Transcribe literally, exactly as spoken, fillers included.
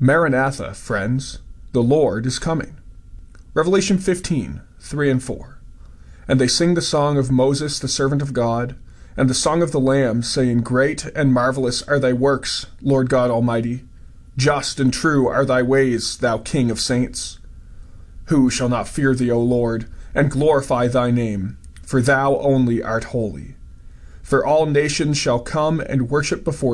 Maranatha, friends, the Lord is coming. Revelation fifteen, three and four. And they sing the song of Moses, the servant of God, and the song of the Lamb, saying, Great and marvelous are thy works, Lord God Almighty. Just and true are thy ways, thou King of saints. Who shall not fear thee, O Lord, and glorify thy name? For thou only art holy. For all nations shall come and worship before